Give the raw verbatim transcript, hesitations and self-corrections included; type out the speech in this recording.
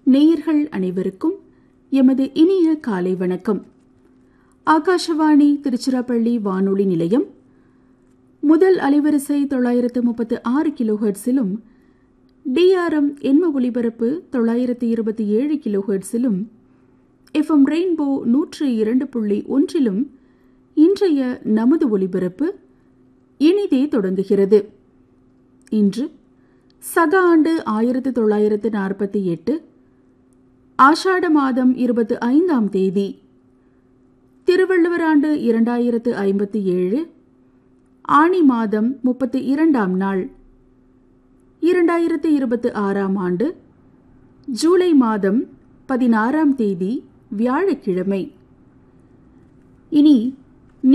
நேயர்கள் அனைவருக்கும் எமது இனிய காலை வணக்கம். ஆகாஷவாணி திருச்சிராப்பள்ளி வானொலி நிலையம் முதல் அலைவரிசை தொள்ளாயிரத்து முப்பத்து ஆறு கிலோஹெர்ட்ஸிலும் டிஆர்எம் எண்ம ஒலிபரப்பு தொள்ளாயிரத்து இருபத்தி ஏழு கிலோஹெர்ட்ஸிலும் எஃப்எம் ரெயின்போ நூற்று இரண்டு புள்ளி ஒன்றிலும் இன்றைய நமது ஒலிபரப்பு இனிதே தொடங்குகிறது. இன்று சக ஆண்டு ஆயிரத்து தொள்ளாயிரத்து நாற்பத்தி எட்டு ஆஷாட மாதம் இருபத்தி ஐந்தாம் தேதி, திருவள்ளுவர் ஆண்டு இரண்டாயிரத்து ஐம்பத்தி ஏழு ஆணி மாதம் முப்பத்தி இரண்டாம் நாள், இரண்டாயிரத்து இருபத்தி ஆறாம் ஆண்டு ஜூலை மாதம் பதினாறாம் தேதி வியாழக்கிழமை. இனி